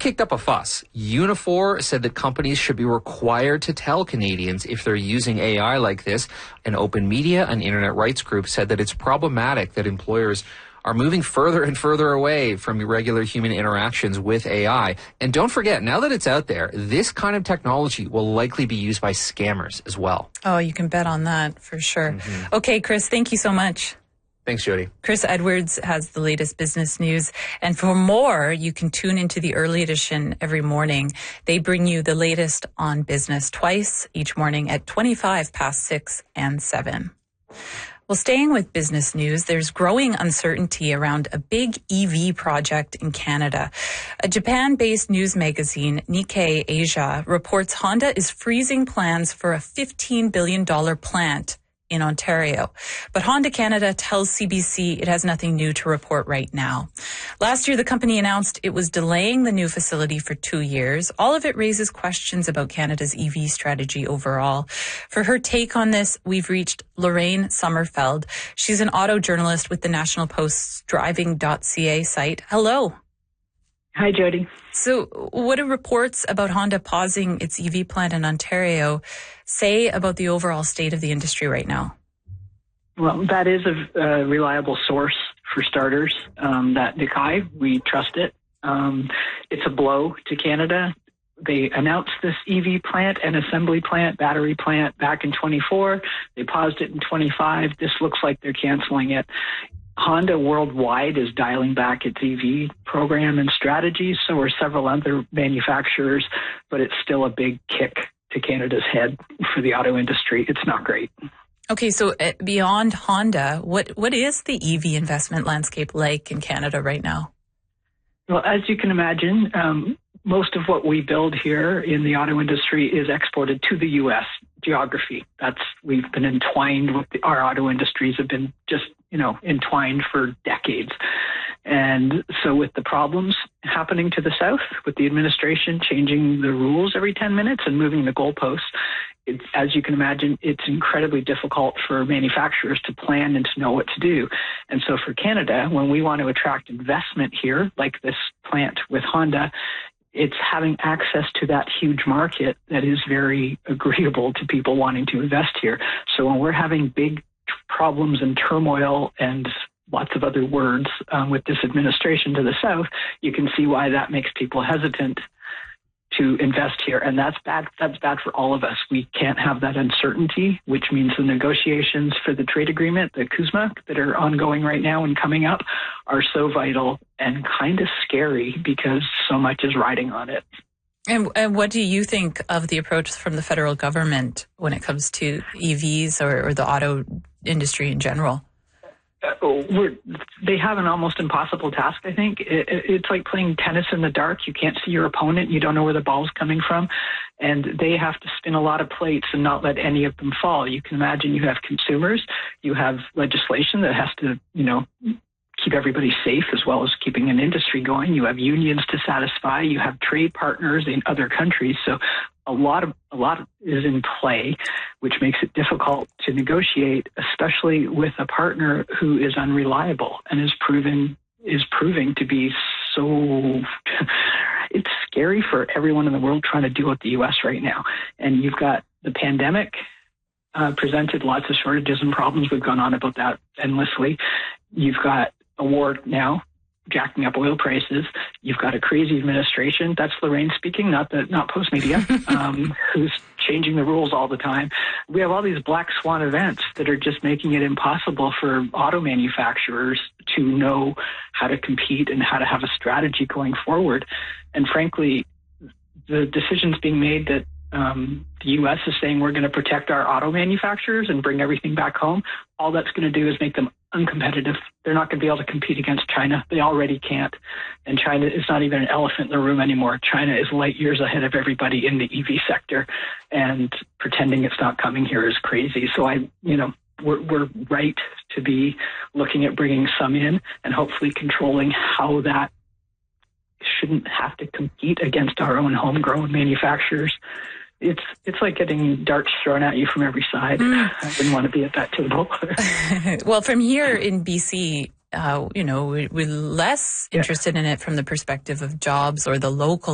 kicked up a fuss. Unifor said that companies should be required to tell Canadians if they're using AI like this. And Open Media, an internet rights group, said that it's problematic that employers are moving further and further away from regular human interactions with AI. And don't forget, now that it's out there, this kind of technology will likely be used by scammers as well. Oh, you can bet on that for sure. Mm-hmm. Okay, Chris, thank you so much. Thanks, Jody. Chris Edwards has the latest business news. And for more, you can tune into the Early Edition every morning. They bring you the latest on business twice each morning at 25 past 6 and 7. Well, staying with business news, there's growing uncertainty around a big EV project in Canada. A Japan-based news magazine, Nikkei Asia, reports Honda is freezing plans for a $15 billion plant in Ontario. But Honda Canada tells CBC it has nothing new to report right now. Last year, the company announced it was delaying the new facility for 2 years. All of it raises questions about Canada's EV strategy overall. For her take on this, we've reached Lorraine Sommerfeld. She's an auto journalist with the National Post's driving.ca site. Hello. Hi, Jody. So what do reports about Honda pausing its EV plant in Ontario say about the overall state of the industry right now? Well, that is a reliable source for starters. That Nikkei, we trust it. It's a blow to Canada. They announced this EV plant and assembly plant, battery plant back in 24. They paused it in 25. This looks like they're canceling it. Honda worldwide is dialing back its EV program and strategies, so are several other manufacturers, but it's still a big kick to Canada's head for the auto industry. It's not great. Okay, so beyond Honda, what is the EV investment landscape like in Canada right now? Well, as you can imagine, most of what we build here in the auto industry is exported to the U.S. geography. We've been entwined with our auto industries have been just, entwined for decades. And so with the problems happening to the south, with the administration changing the rules every 10 minutes and moving the goalposts, as you can imagine, it's incredibly difficult for manufacturers to plan and to know what to do. And so for Canada, when we want to attract investment here, like this plant with Honda, it's having access to that huge market that is very agreeable to people wanting to invest here. So when we're having big problems and turmoil and lots of other words with this administration to the south, you can see why that makes people hesitant to invest here. And that's bad. That's bad for all of us. We can't have that uncertainty, which means the negotiations for the trade agreement, the CUSMA, that are ongoing right now and coming up are so vital and kind of scary because so much is riding on it. And what do you think of the approach from the federal government when it comes to EVs or the auto industry in general? They have an almost impossible task, I think. It's like playing tennis in the dark. You can't see your opponent. You don't know where the ball's coming from. And they have to spin a lot of plates and not let any of them fall. You can imagine you have consumers. You have legislation that has to, keep everybody safe as well as keeping an industry going. You have unions to satisfy. You have trade partners in other countries. So a lot is in play, which makes it difficult to negotiate, especially with a partner who is unreliable and is proving to be so. It's scary for everyone in the world trying to deal with the U.S. right now. And you've got the pandemic presented lots of shortages and problems. We've gone on about that endlessly. You've got a war now, jacking up oil prices. You've got a crazy administration. That's Lorraine speaking, not Post Media, who's changing the rules all the time. We have all these black swan events that are just making it impossible for auto manufacturers to know how to compete and how to have a strategy going forward. And frankly, the decisions being made that the U.S. is saying we're going to protect our auto manufacturers and bring everything back home, all that's going to do is make them uncompetitive. They're not going to be able to compete against China. They already can't. And China is not even an elephant in the room anymore. China is light years ahead of everybody in the EV sector, and pretending it's not coming here is crazy. So we're right to be looking at bringing some in and hopefully controlling how that shouldn't have to compete against our own homegrown manufacturers. It's like getting darts thrown at you from every side. I wouldn't want to be at that table. Well, from here in BC, we're less interested in it from the perspective of jobs or the local